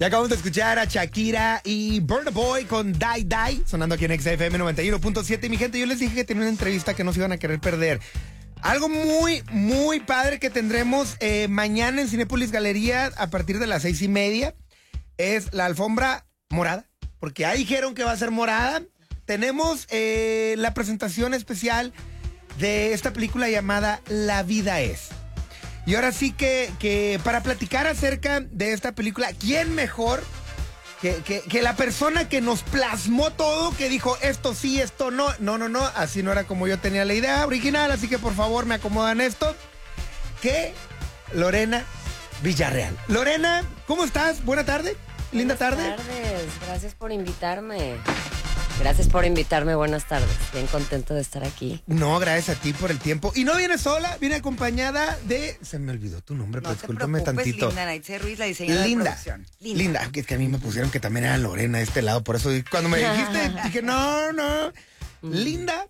Ya acabamos de escuchar a Shakira y Burna Boy con Die Die, sonando aquí en XFM 91.7. Y mi gente, yo les dije que tenía una entrevista que no se iban a querer perder. Algo muy, muy padre que tendremos mañana en Cinépolis Galería a partir de las 6:30 es la alfombra morada, porque ya dijeron que va a ser morada. Tenemos la presentación especial de esta película llamada La Vida Es. Y ahora sí que para platicar acerca de esta película, ¿quién mejor que la persona que nos plasmó todo, que dijo esto sí, esto no? No, así no era como yo tenía la idea original, así que por favor me acomodan esto. Que Lorena Villarreal. Lorena, ¿cómo estás? Buena tarde, linda tarde. Buenas tardes, gracias por invitarme. Gracias por invitarme, buenas tardes. Bien contento de estar aquí. No, gracias a ti por el tiempo. Y no viene sola, viene acompañada de... Se me olvidó tu nombre, pero discúlpame tantito. Linda Naitze Ruiz, la diseñadora de producción. Linda. Es que a mí me pusieron que también era Lorena de este lado, por eso cuando me dijiste, dije, no. Linda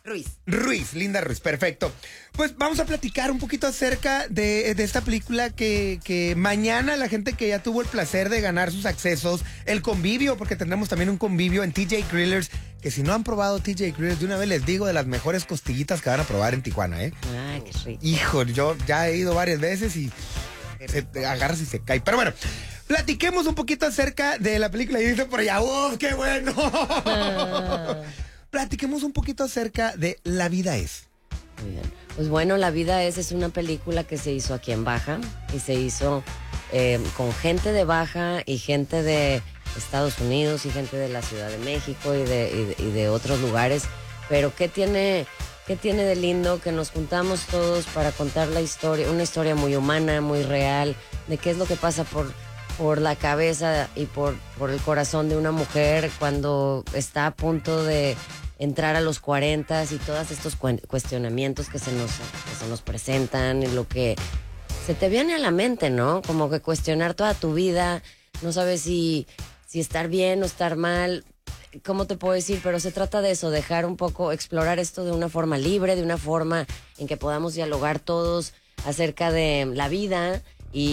Linda Ruiz, perfecto. Pues vamos a platicar un poquito acerca de esta película que mañana la gente que ya tuvo el placer de ganar sus accesos, el convivio, porque tendremos también un convivio en TJ Grillers, que si no han probado TJ Grillers, de una vez les digo, de las mejores costillitas que van a probar en Tijuana, ¿eh? Ay, qué rico. Hijo, yo ya he ido varias veces y se te agarras y se cae. Pero bueno, platiquemos un poquito acerca de la película y dice por allá, ¡oh, qué bueno! Platiquemos un poquito acerca de La Vida Es. Muy bien. Pues bueno, La Vida Es una película que se hizo aquí en Baja y se hizo con gente de Baja y gente de Estados Unidos y gente de la Ciudad de México y de otros lugares. Pero ¿qué tiene de lindo? Que nos juntamos todos para contar la historia, una historia muy humana, muy real, de qué es lo que pasa por la cabeza y por el corazón de una mujer cuando está a punto de entrar a los 40 y todos estos cuestionamientos que se nos presentan y lo que se te viene a la mente, ¿no? Como que cuestionar toda tu vida, no sabes si estar bien o estar mal, ¿cómo te puedo decir? Pero se trata de eso, dejar un poco, explorar esto de una forma libre, de una forma en que podamos dialogar todos acerca de la vida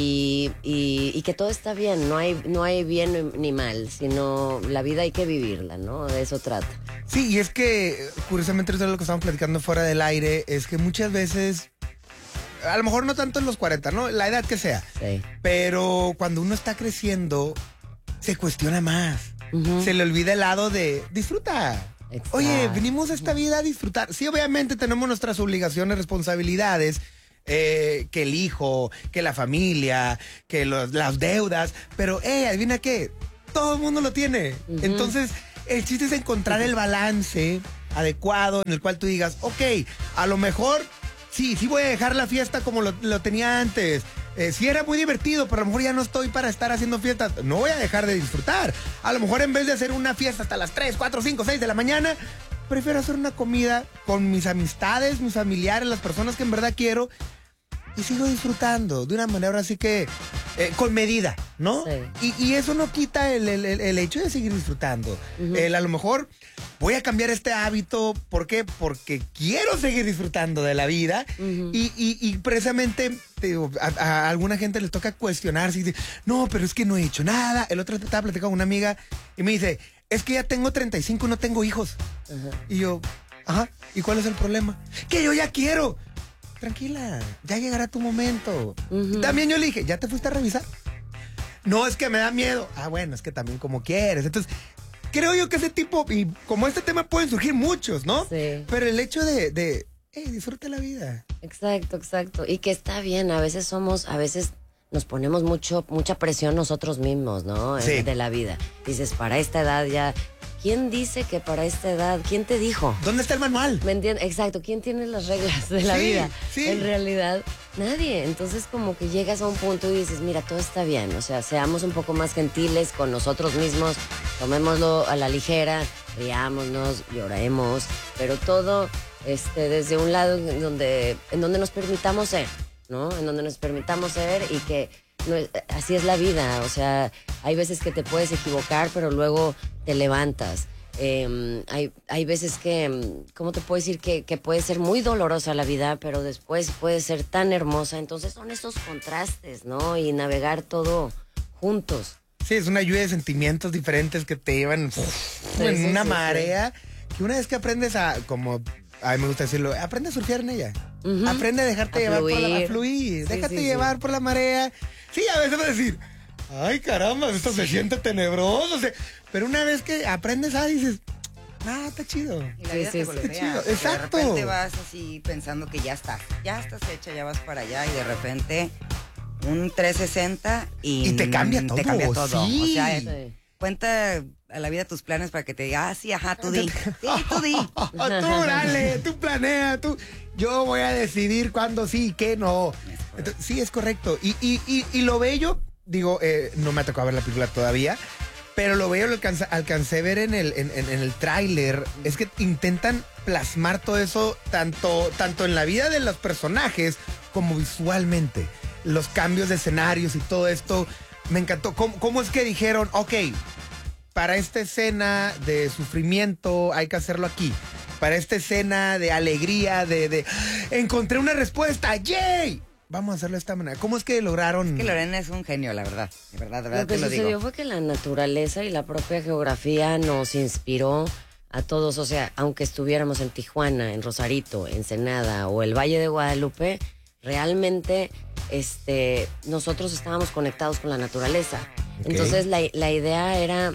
y que todo está bien, no hay bien ni mal, sino la vida hay que vivirla, ¿no? De eso trata. Sí, y es que, curiosamente, eso es lo que estamos platicando fuera del aire, es que muchas veces, a lo mejor no tanto en los 40, ¿no? La edad que sea. Sí. Pero cuando uno está creciendo, se cuestiona más. Uh-huh. Se le olvida el lado de disfruta. Exacto. Oye, venimos a esta vida a disfrutar. Sí, obviamente tenemos nuestras obligaciones, responsabilidades, que el hijo, que la familia, que las deudas, pero, adivina qué, todo el mundo lo tiene. Uh-huh. Entonces, el chiste es encontrar el balance adecuado en el cual tú digas, ok, a lo mejor sí voy a dejar la fiesta como lo tenía antes. Sí era muy divertido, pero a lo mejor ya no estoy para estar haciendo fiestas. No voy a dejar de disfrutar. A lo mejor en vez de hacer una fiesta hasta las 3, 4, 5, 6 de la mañana, prefiero hacer una comida con mis amistades, mis familiares, las personas que en verdad quiero. Y sigo disfrutando de una manera así que con medida, ¿no? Sí. Y eso no quita el hecho de seguir disfrutando. Uh-huh. A lo mejor voy a cambiar este hábito. ¿Por qué? Porque quiero seguir disfrutando de la vida. Uh-huh. Y precisamente a alguna gente les toca cuestionarse y dice, no, pero es que no he hecho nada. El otro día estaba platicando con una amiga y me dice, es que ya tengo 35 y no tengo hijos. Uh-huh. Y yo, ajá, ¿y cuál es el problema? Que yo ya quiero. Tranquila, ya llegará tu momento. Uh-huh. También yo le dije, ¿ya te fuiste a revisar? No, es que me da miedo. Ah, bueno, es que también como quieres. Entonces, creo yo que ese tipo, y como este tema pueden surgir muchos, ¿no? Sí. Pero el hecho de disfruta la vida. Exacto. Y que está bien, a veces nos ponemos mucha presión nosotros mismos, ¿no? Sí. De la vida. Dices, para esta edad ya... ¿Quién dice que para esta edad? ¿Quién te dijo? ¿Dónde está el manual? ¿Me entiendes? Exacto. ¿Quién tiene las reglas de la vida? Sí. En realidad, nadie. Entonces, como que llegas a un punto y dices, mira, todo está bien. O sea, seamos un poco más gentiles con nosotros mismos. Tomémoslo a la ligera. Riámonos, lloremos. Pero todo desde un lado en donde nos permitamos ser, ¿no? En donde nos permitamos ser y que... No, así es la vida, o sea, hay veces que te puedes equivocar, pero luego te levantas. Hay veces que, ¿cómo te puedo decir? Que puede ser muy dolorosa la vida, pero después puede ser tan hermosa. Entonces son esos contrastes, ¿no? Y navegar todo juntos. Sí, es una lluvia de sentimientos diferentes que te llevan en una marea. Que una vez que aprendes como a mí me gusta decirlo, aprende a surfear en ella. Aprende a dejarte llevar a fluir. Déjate llevar por la marea. Sí, a veces vas a decir, ay, caramba, esto se siente tenebroso. Pero una vez que aprendes dices, está chido. Y la vida te golpea, chido. Exacto. De repente vas así pensando que ya estás hecha, ya vas para allá y de repente un 360 y te cambia todo. Te cambia todo. Sí. O sea, cuenta a la vida tus planes para que te diga, sí, tú di. Sí, tú di. Tú dale, tú planea, yo voy a decidir cuándo sí y qué no. Entonces, sí, es correcto. Y lo bello, digo, no me ha tocado ver la película todavía, pero lo bello lo alcancé a ver en el tráiler, es que intentan plasmar todo eso tanto en la vida de los personajes como visualmente. Los cambios de escenarios y todo esto, me encantó. ¿Cómo es que dijeron, ok, para esta escena de sufrimiento hay que hacerlo aquí? Para esta escena de alegría, de encontré una respuesta, ¡yay! Vamos a hacerlo de esta manera. ¿Cómo es que lograron? Es que Lorena es un genio, la verdad. De verdad te lo digo. Lo que sucedió fue que la naturaleza y la propia geografía nos inspiró a todos. O sea, aunque estuviéramos en Tijuana, en Rosarito, Ensenada o el Valle de Guadalupe, realmente nosotros estábamos conectados con la naturaleza. Okay. Entonces la idea era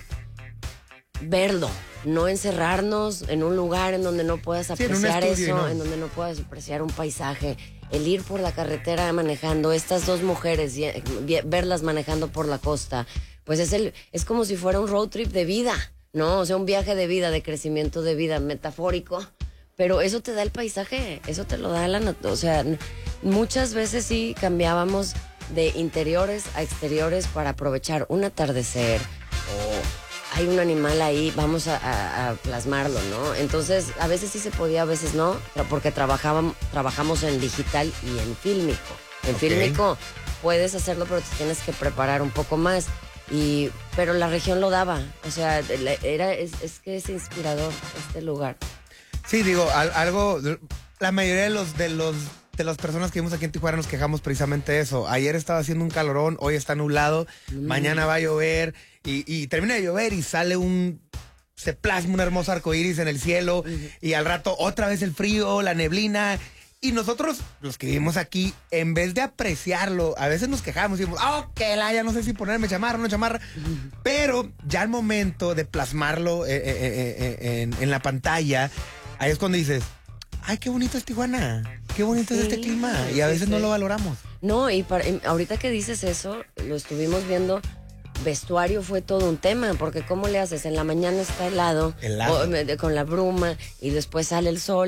verlo, no encerrarnos en un lugar en donde no puedas apreciar en donde no puedas apreciar un paisaje. El ir por la carretera manejando, estas dos mujeres, verlas manejando por la costa, pues es como si fuera un road trip de vida, ¿no? O sea, un viaje de vida, de crecimiento de vida, metafórico. Pero eso te da el paisaje, eso te lo da o sea, muchas veces sí cambiábamos de interiores a exteriores para aprovechar un atardecer o hay un animal ahí, vamos a plasmarlo, ¿no? Entonces, a veces sí se podía, a veces no, porque trabajamos en digital y en fílmico. En fílmico puedes hacerlo, pero te tienes que preparar un poco más. Pero la región lo daba, o sea, es que es inspirador este lugar. Sí, digo, la mayoría de las personas que vivimos aquí en Tijuana nos quejamos precisamente de eso. Ayer estaba haciendo un calorón, hoy está nublado, mañana va a llover y termina de llover y se plasma un hermoso arcoíris en el cielo y al rato otra vez el frío, la neblina. Y nosotros, los que vivimos aquí, en vez de apreciarlo, a veces nos quejamos y decimos, ya no sé si ponerme chamarra o no chamarra. Pero ya al momento de plasmarlo en la pantalla, ahí es cuando dices, ay, qué bonito es Tijuana, qué bonito es este clima. Y a veces no lo valoramos. No, ahorita que dices eso, lo estuvimos viendo. Vestuario fue todo un tema, porque ¿cómo le haces? En la mañana está helado. Con la bruma, y después sale el sol.